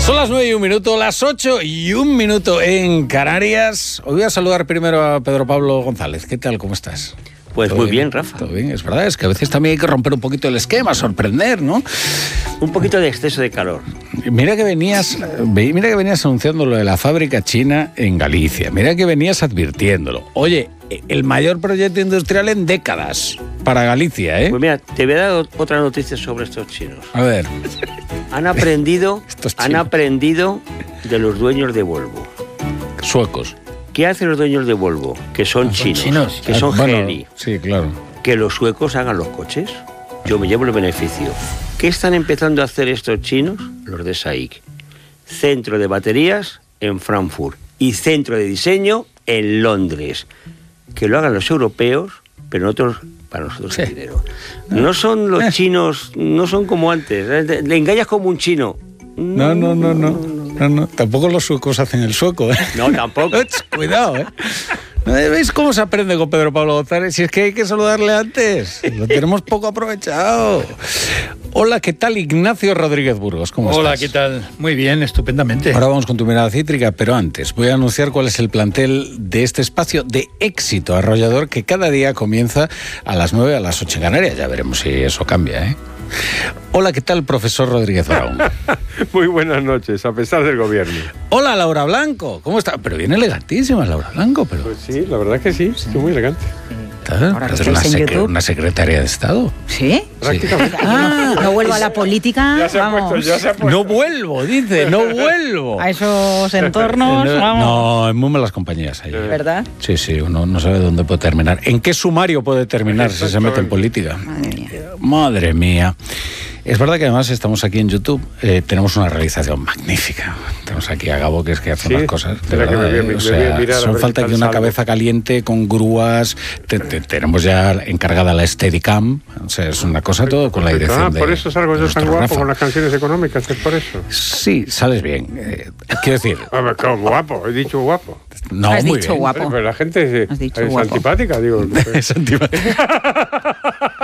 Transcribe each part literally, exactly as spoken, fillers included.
Son las nueve y un minuto, las ocho y un minuto en Canarias. Hoy voy a saludar primero a Pedro Pablo González. ¿Qué tal? ¿Cómo estás? Pues muy bien, bien, Rafa. Todo bien, es verdad, es que a veces también hay que romper un poquito el esquema, sorprender, ¿no? Un poquito de exceso de calor. Mira que venías, mira que venías anunciando lo de la fábrica china en Galicia. Mira que venías advirtiéndolo. Oye, el mayor proyecto industrial en décadas para Galicia, ¿eh? Pues mira, te voy a dar otra noticia sobre estos chinos. A ver. Han aprendido, han aprendido de los dueños de Volvo. Suecos. ¿Qué hacen los dueños de Volvo? Que son, ah, son chinos, chinos, que son ah, bueno, geni. Sí, claro. Que los suecos hagan los coches. Yo me llevo el beneficio. ¿Qué están empezando a hacer estos chinos? Los de S A I C. Centro de baterías en Frankfurt y centro de diseño en Londres. Que lo hagan los europeos, pero nosotros, para nosotros sí. El dinero. No son los chinos, no son como antes. Le engañas como un chino. No, no, no, no. no, no. Tampoco los suecos hacen el sueco, ¿eh? No, tampoco. Cuidado, ¿eh? ¿Veis cómo se aprende con Pedro Pablo González? Si es que hay que saludarle antes. Lo tenemos poco aprovechado. Hola, ¿qué tal? Ignacio Rodríguez Burgos, ¿cómo estás? Hola, ¿qué tal? Muy bien, estupendamente. Ahora vamos con tu mirada cítrica, pero antes voy a anunciar cuál es el plantel de este espacio de éxito arrollador que cada día comienza a las nueve, a las ocho en Canarias. Ya veremos si eso cambia, ¿eh? Hola, ¿qué tal, profesor Rodríguez Brown? Muy buenas noches, a pesar del gobierno. Hola, Laura Blanco, ¿cómo está? Pero bien elegantísima, Laura Blanco. Pero... Pues sí, la verdad que sí, sí. Estoy muy elegante. Ahora es una, sec- una secretaria de Estado. ¿Sí? Prácticamente. Sí. Ah, no vuelvo a la política. Ya se ha vamos. puesto, ya se ha puesto. No vuelvo, dice, no vuelvo. A esos entornos, no, vamos. No, en muy malas compañías ahí. ¿Verdad? Sí, sí, uno no sabe dónde puede terminar. ¿En qué sumario puede terminar si se mete en política? Madre mía. Madre mía. Es verdad que además estamos aquí en YouTube, eh, tenemos una realización magnífica. Tenemos aquí a Gabo, que es que hace ¿Sí? unas cosas de Espera verdad. que me voy, eh, o sea, me son falta que una salvo. cabeza caliente con grúas. Te, te, tenemos ya encargada la Steadicam. O sea, es una cosa todo con la dirección Ah, de por eso salgo yo tan guapo Rafa. con las canciones económicas, es por eso. Sí, sales bien. Eh, quiero decir... A ver, ¿cómo guapo? He dicho guapo. No, Has muy dicho bien. guapo. Pero la gente es, Has dicho es guapo. antipática, digo. Es antipática.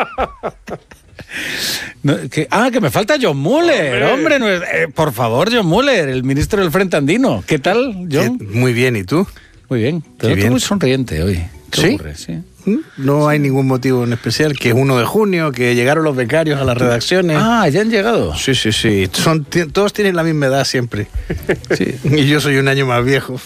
No, que, ah, que me falta John Muller, hombre, hombre no es, eh, por favor, John Muller, el ministro del Frente Andino. ¿Qué tal, John? Muy bien, ¿y tú? Muy bien, te noto muy sonriente hoy. ¿Qué ¿Sí? ocurre? Sí. No hay ningún motivo en especial, que es uno de junio, que llegaron los becarios a las redacciones. Ah, ya han llegado. Sí, sí, sí. Son, t- todos tienen la misma edad siempre. Sí. Y yo soy un año más viejo.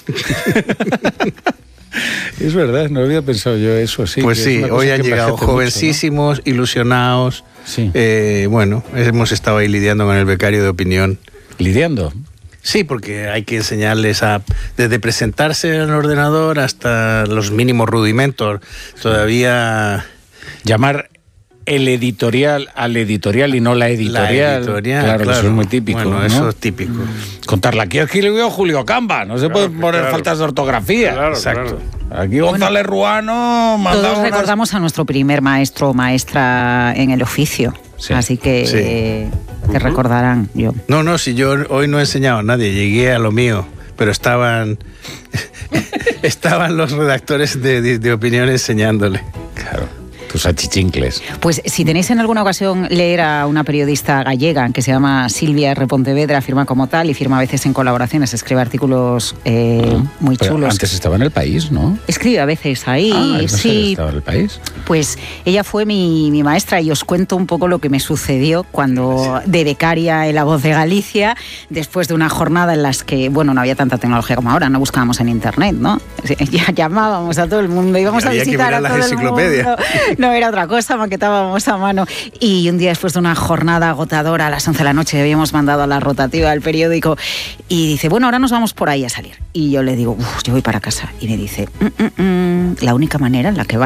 Es verdad, no había pensado yo eso, sí. Pues sí, hoy han llegado mucho, jovencísimos, ¿no? Ilusionados. Sí. Eh, bueno, hemos estado ahí lidiando con el becario de opinión. ¿Lidiando? Sí, porque hay que enseñarles a desde presentarse en el ordenador hasta los mínimos rudimentos. Todavía... Llamar el editorial al editorial y no la editorial. La editorial, claro, claro. Eso es muy típico. Bueno, ¿no? eso es típico. Contarla. Aquí escribió Julio Camba, no se Claro, pueden poner claro. faltas de ortografía. Claro, Exacto. claro. Aquí González Ruano mandaba Todos unas- recordamos a nuestro primer maestro o maestra en el oficio. Sí. Así que Sí. eh, te recordarán, yo. No, no, si yo hoy no he enseñado a nadie, llegué a lo mío, pero estaban estaban los redactores de, de, de opinión enseñándole. Claro, tus achichincles. Pues si tenéis en alguna ocasión leer a una periodista gallega que se llama Silvia R. Pontevedra, firma como tal y firma a veces en colaboraciones, escribe artículos eh, muy Pero chulos. antes estaba en El País, ¿no? Escribe a veces ahí, Ah, no sé, sí. estaba en El País. Pues ella fue mi, mi maestra y os cuento un poco lo que me sucedió cuando de becaria en La Voz de Galicia, después de una jornada en las que, bueno, no había tanta tecnología como ahora, no buscábamos en internet, ¿no? Ya llamábamos a todo el mundo, íbamos a Había que visitar mirar a las todo el enciclopedias. mundo. No era otra cosa, maquetábamos a mano. Y un día después de una jornada agotadora, a las once de la noche, habíamos mandado a la rotativa del periódico y dice, bueno, ahora nos vamos por ahí a salir. Y yo le digo, uff, yo voy para casa. Y me dice, mm, mm, mm, la única manera en la que vas